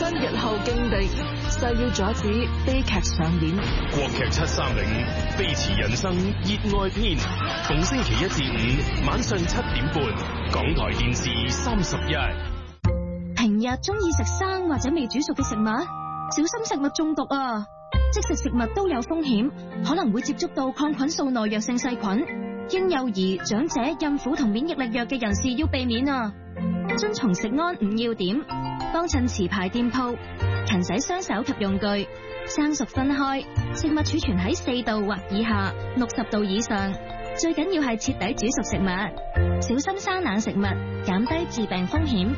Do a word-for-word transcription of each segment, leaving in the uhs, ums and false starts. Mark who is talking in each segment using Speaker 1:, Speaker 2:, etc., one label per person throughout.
Speaker 1: 將日後勁敵，誓要阻止悲劇上演。
Speaker 2: 國劇七三零《飛馳人生熱愛篇》，逢星期一至五晚上七點半，港台電視三十一。
Speaker 3: 平日中意食生或者未煮熟嘅食物，小心食物中毒啊！即食食物都有風險，可能會接觸到抗菌素耐藥性細菌。嬰幼兒、長者、孕婦同免疫力弱嘅人士要避免啊！遵從食安五要點，幫襯持牌店鋪，勤洗雙手及用具，生熟分開，食物儲存喺四度或以下，六十度以上。最緊要係徹底煮熟食物，小心生冷食物，減低致病風險。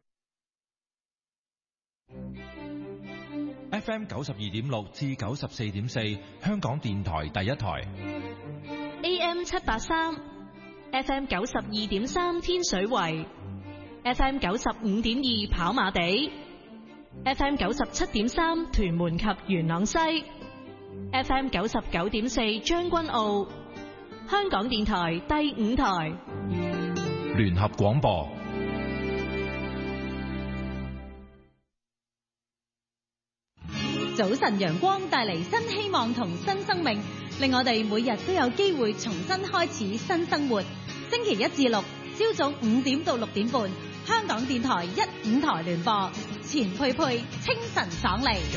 Speaker 4: F M 九十二點六至九十四點四，香港電台第一台。
Speaker 5: A M 七八三 ，F M 九十二點三天水圍 ，F M 九十五點二跑馬地 ，F M 九十七點三屯門及元朗西 ，F M 九十九點四將軍澳，香港電台第五台
Speaker 4: 聯合廣播。
Speaker 6: 早晨陽光帶嚟新希望同新生命，令我哋每日都有機會重新開始新生活。星期一至六朝早五點到六點半，香港電台一五台聯播，錢佩佩清晨爽利。